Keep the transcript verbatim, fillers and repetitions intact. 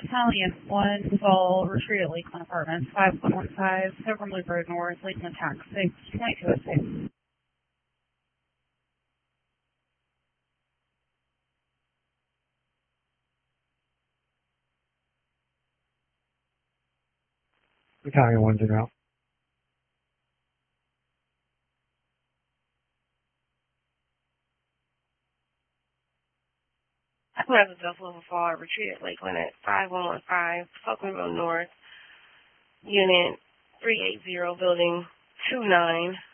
Battalion, one Sol, retreat at Lakeland Apartments, five one one five, Silver Loop Road North, Lakeland Tax six, twenty-two oh six. Battalion one's en route. Plaza Delta Level four, retreat at Lakeland at five one one five, Falcon Road North, Unit three eighty, Building two nine.